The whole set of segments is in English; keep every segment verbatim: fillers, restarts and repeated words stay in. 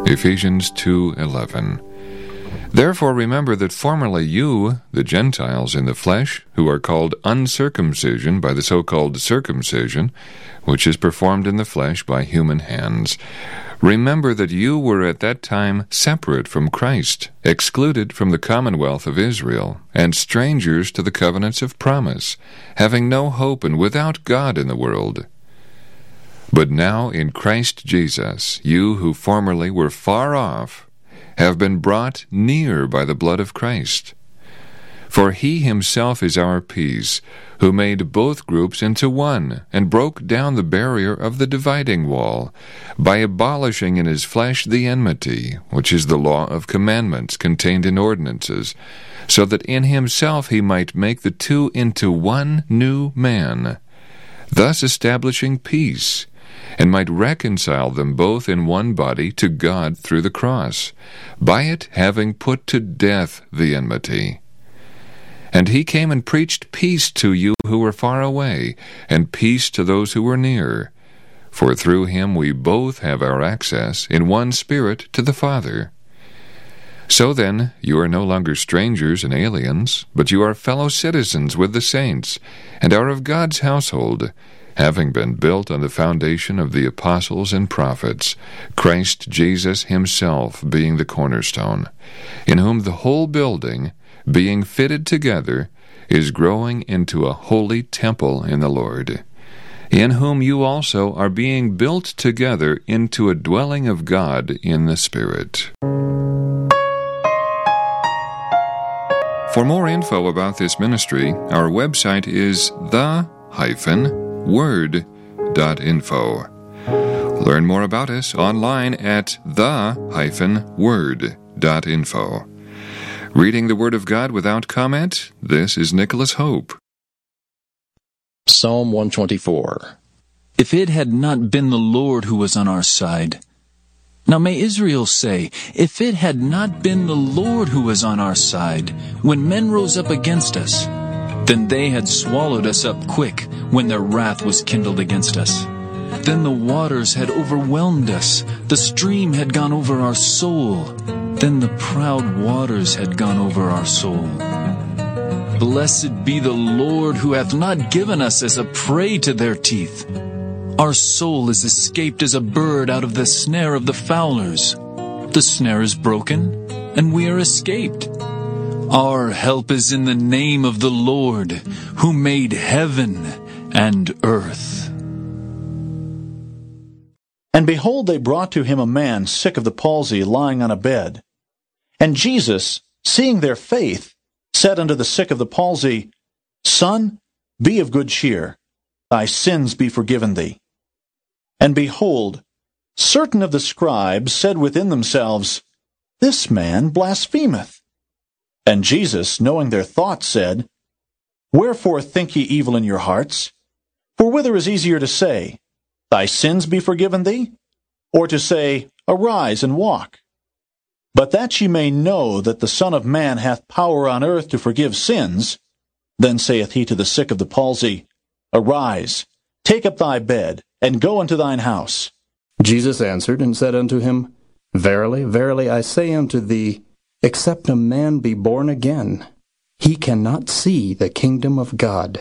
Ephesians two eleven. Therefore remember that formerly you, the Gentiles in the flesh, who are called uncircumcision by the so-called circumcision, which is performed in the flesh by human hands, remember that you were at that time separate from Christ, excluded from the commonwealth of Israel, and strangers to the covenants of promise, having no hope and without God in the world. But now in Christ Jesus, you who formerly were far off, have been brought near by the blood of Christ. For he himself is our peace, who made both groups into one, and broke down the barrier of the dividing wall, by abolishing in his flesh the enmity, which is the law of commandments contained in ordinances, so that in himself he might make the two into one new man, thus establishing peace, and might reconcile them both in one body to God through the cross, by it having put to death the enmity. And he came and preached peace to you who were far away, and peace to those who were near. For through him we both have our access in one Spirit to the Father. So then, you are no longer strangers and aliens, but you are fellow citizens with the saints, and are of God's household, having been built on the foundation of the apostles and prophets, Christ Jesus himself being the cornerstone, in whom the whole building, being fitted together, is growing into a holy temple in the Lord, in whom you also are being built together into a dwelling of God in the Spirit. For more info about this ministry, our website is the hyphen word dot info. Learn more about us online at the hyphen word dot info. Reading the Word of God without comment, this is Nicholas Hope. Psalm one twenty-four. If it had not been the Lord who was on our side. Now may Israel say, if it had not been the Lord who was on our side, when men rose up against us, then they had swallowed us up quick when their wrath was kindled against us. Then the waters had overwhelmed us, the stream had gone over our soul, then the proud waters had gone over our soul. Blessed be the Lord who hath not given us as a prey to their teeth. Our soul is escaped as a bird out of the snare of the fowlers. The snare is broken, and we are escaped. Our help is in the name of the Lord, who made heaven and earth. And behold, they brought to him a man sick of the palsy, lying on a bed. And Jesus, seeing their faith, said unto the sick of the palsy, Son, be of good cheer, thy sins be forgiven thee. And behold, certain of the scribes said within themselves, This man blasphemeth. And Jesus, knowing their thoughts, said, Wherefore think ye evil in your hearts? For whither is easier to say, Thy sins be forgiven thee? Or to say, Arise and walk? But that ye may know that the Son of Man hath power on earth to forgive sins, then saith he to the sick of the palsy, Arise, take up thy bed, and go unto thine house. Jesus answered and said unto him, Verily, verily, I say unto thee, except a man be born again, he cannot see the kingdom of God.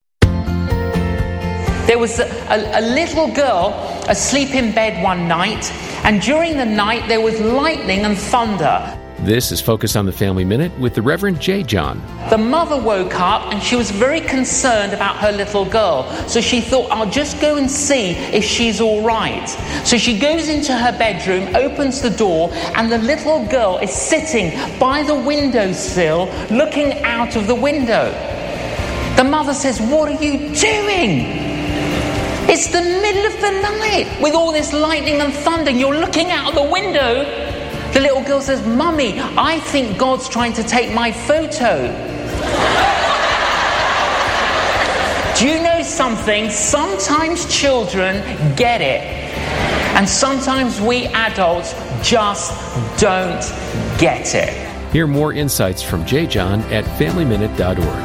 There was a, a, a little girl asleep in bed one night, and during the night there was lightning and thunder. This is Focus on the Family Minute with the Reverend J. John. The mother woke up and she was very concerned about her little girl. So she thought, I'll just go and see if she's all right. So she goes into her bedroom, opens the door, and the little girl is sitting by the windowsill looking out of the window. The mother says, What are you doing? It's the middle of the night with all this lightning and thunder and you're looking out of the window. The little girl says, Mummy, I think God's trying to take my photo. Do you know something? Sometimes children get it. And sometimes we adults just don't get it. Hear more insights from J. John at family minute dot org.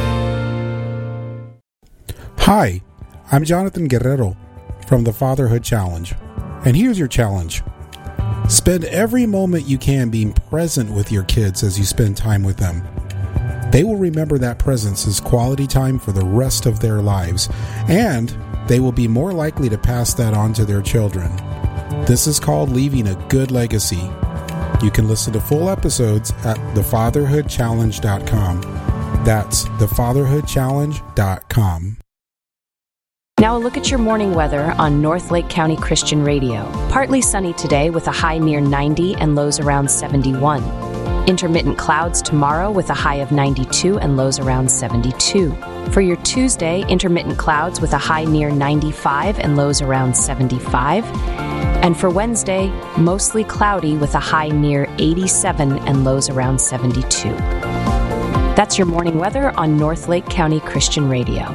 Hi, I'm Jonathan Guerrero from the Fatherhood Challenge. And here's your challenge. Spend every moment you can being present with your kids as you spend time with them. They will remember that presence as quality time for the rest of their lives, and they will be more likely to pass that on to their children. This is called leaving a good legacy. You can listen to full episodes at the fatherhood challenge dot com. That's the fatherhood challenge dot com. Now a look at your morning weather on North Lake County Christian Radio. Partly sunny today with a high near ninety and lows around seventy-one. Intermittent clouds tomorrow with a high of ninety-two and lows around seventy-two. For your Tuesday, intermittent clouds with a high near ninety-five and lows around seventy-five. And for Wednesday, mostly cloudy with a high near eighty-seven and lows around seventy-two. That's your morning weather on North Lake County Christian Radio.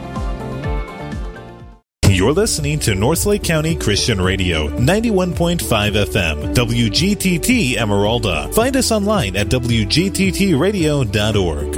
You're listening to North Lake County Christian Radio, ninety-one point five F M, W G T T Emeralda. Find us online at w g t t radio dot org.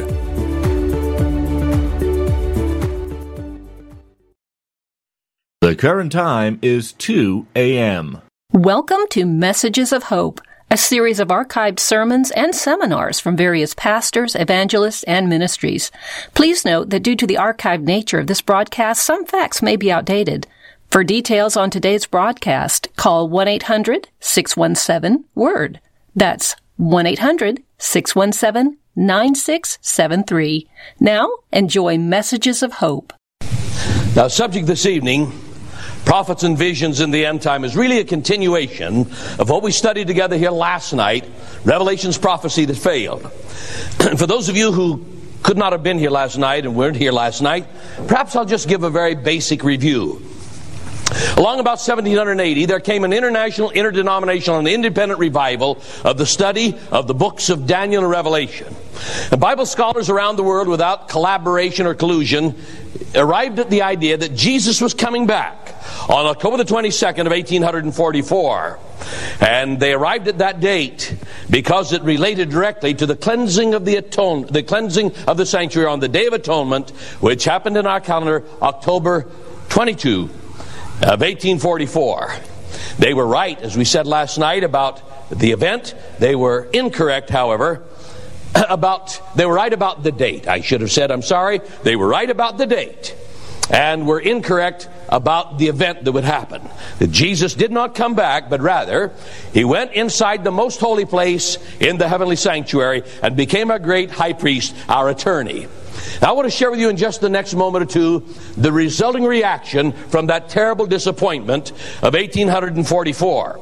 The current time is two a.m. Welcome to Messages of Hope, a series of archived sermons and seminars from various pastors, evangelists, and ministries. Please note that due to the archived nature of this broadcast, some facts may be outdated. For details on today's broadcast, call one eight hundred six one seven WORD. That's one eight hundred six one seven nine six seven three. Now, enjoy Messages of Hope. Now, subject this evening, Prophets and Visions in the End Time, is really a continuation of what we studied together here last night, Revelation's prophecy that failed. For those of you who could not have been here last night and weren't here last night, perhaps I'll just give a very basic review. Along about seventeen eighty, there came an international, interdenominational, and independent revival of the study of the books of Daniel and Revelation. And Bible scholars around the world, without collaboration or collusion, arrived at the idea that Jesus was coming back on October the twenty-second of eighteen forty-four. And they arrived at that date because it related directly to the cleansing of the atone, the cleansing of the sanctuary on the Day of Atonement, which happened in our calendar October twenty-second of eighteen forty-four. They were right, as we said last night, about the event. They were incorrect, however, about they were right about the date. I should have said, I'm sorry. They were right about the date and were incorrect about the event that would happen. That Jesus did not come back, but rather he went inside the most holy place in the heavenly sanctuary and became our great high priest, our attorney. Now, I want to share with you in just the next moment or two the resulting reaction from that terrible disappointment of eighteen forty-four.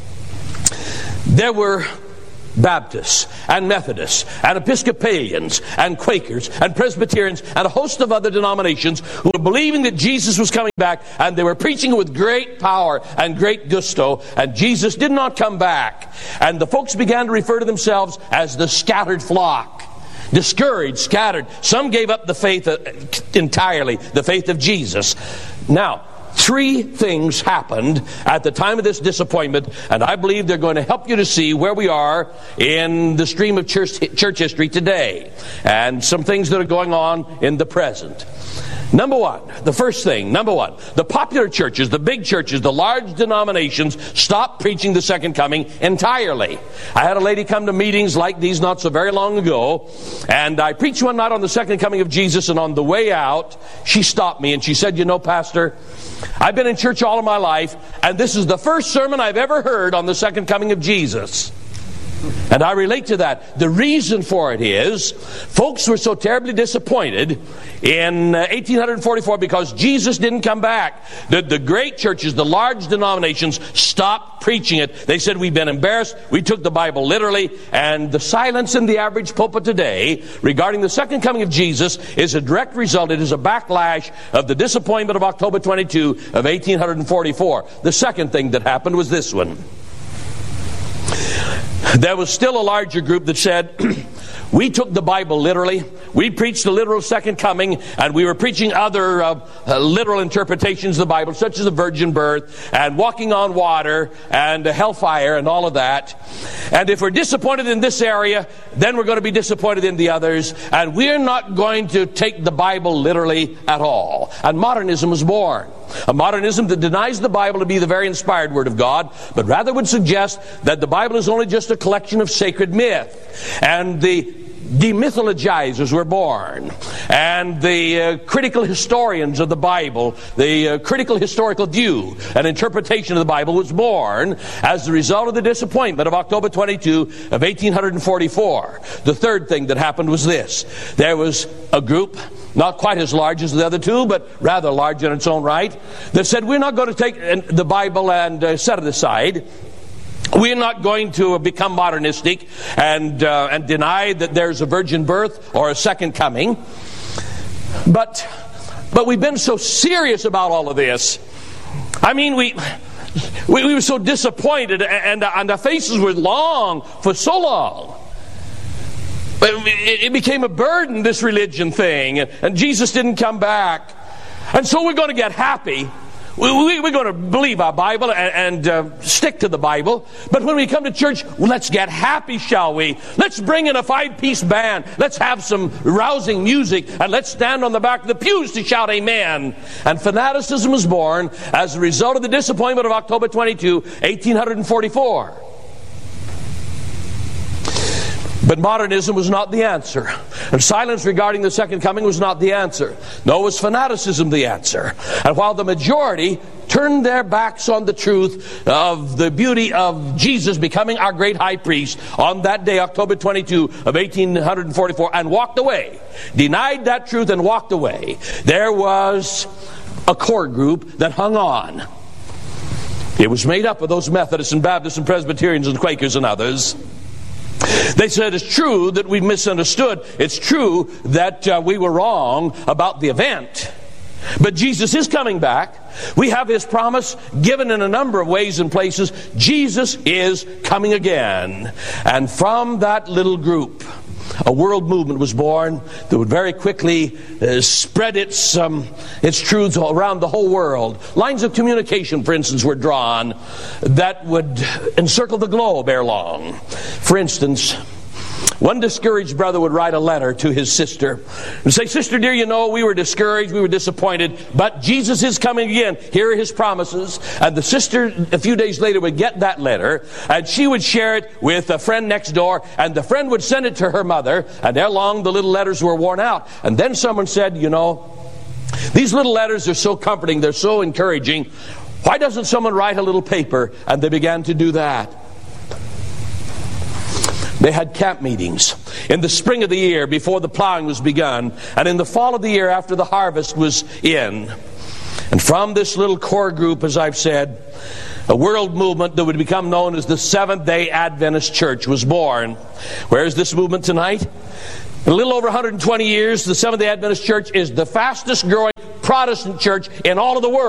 There were Baptists and Methodists and Episcopalians and Quakers and Presbyterians and a host of other denominations who were believing that Jesus was coming back, and they were preaching with great power and great gusto, and Jesus did not come back. And the folks began to refer to themselves as the scattered flock. Discouraged, scattered. Some gave up the faith entirely, the faith of Jesus. Now, three things happened at the time of this disappointment, and I believe they're going to help you to see where we are in the stream of church, church history today, and some things that are going on in the present. Number one, the first thing, number one, the popular churches, the big churches, the large denominations stopped preaching the second coming entirely. I had a lady come to meetings like these not so very long ago, and I preached one night on the second coming of Jesus, and on the way out, she stopped me and she said, you know, Pastor, I've been in church all of my life, and this is the first sermon I've ever heard on the second coming of Jesus. And I relate to that. The reason for it is, folks were so terribly disappointed in uh, eighteen forty-four because Jesus didn't come back. The, the great churches, the large denominations, stopped preaching it. They said, we've been embarrassed. We took the Bible literally. And the silence in the average pulpit today regarding the second coming of Jesus is a direct result. It is a backlash of the disappointment of October twenty-second of eighteen forty-four. The second thing that happened was this one. There was still a larger group that said, we took the Bible literally. We preached the literal second coming, and we were preaching other uh, uh, literal interpretations of the Bible, such as the virgin birth and walking on water and uh, hellfire and all of that. And if we're disappointed in this area, then we're going to be disappointed in the others. And we're not going to take the Bible literally at all. And modernism was born. A modernism that denies the Bible to be the very inspired Word of God, but rather would suggest that the Bible is only just a collection of sacred myth. And the demythologizers were born, and the uh, critical historians of the Bible, the uh, critical historical view and interpretation of the Bible was born as the result of the disappointment of October twenty-second of eighteen forty-four. The third thing that happened was this. There was a group, not quite as large as the other two, but rather large in its own right, that said, we're not going to take the Bible and uh, set it aside. We're not going to become modernistic and uh, and deny that there's a virgin birth or a second coming. But but we've been so serious about all of this. I mean, we we, we were so disappointed, and, and our faces were long for so long. It, it became a burden, this religion thing, and Jesus didn't come back. And so we're going to get happy. We, we, we're going to believe our Bible and, and uh, stick to the Bible. But when we come to church, well, let's get happy, shall we? Let's bring in a five-piece band. Let's have some rousing music. And let's stand on the back of the pews to shout amen. And fanaticism was born as a result of the disappointment of October twenty-second, eighteen forty-four. But modernism was not the answer. And silence regarding the second coming was not the answer. Nor was fanaticism the answer. And while the majority turned their backs on the truth of the beauty of Jesus becoming our great high priest on that day, October twenty-second of eighteen forty-four, and walked away, denied that truth and walked away, there was a core group that hung on. It was made up of those Methodists and Baptists and Presbyterians and Quakers and others. They said it's true that we misunderstood. It's true that uh, we were wrong about the event. But Jesus is coming back. We have His promise given in a number of ways and places. Jesus is coming again. And from that little group, a world movement was born that would very quickly uh, spread its um, its truths around the whole world. Lines of communication, for instance, were drawn that would encircle the globe ere long. For instance, one discouraged brother would write a letter to his sister and say, "Sister dear, you know, we were discouraged, we were disappointed, but Jesus is coming again. Here are His promises." And the sister, a few days later, would get that letter, and she would share it with a friend next door, and the friend would send it to her mother, and ere long the little letters were worn out. And then someone said, "You know, these little letters are so comforting, they're so encouraging. Why doesn't someone write a little paper?" And they began to do that. They had camp meetings in the spring of the year before the plowing was begun, and in the fall of the year after the harvest was in. And from this little core group, as I've said, a world movement that would become known as the Seventh-day Adventist Church was born. Where is this movement tonight? In a little over one hundred twenty years, the Seventh-day Adventist Church is the fastest growing Protestant church in all of the world.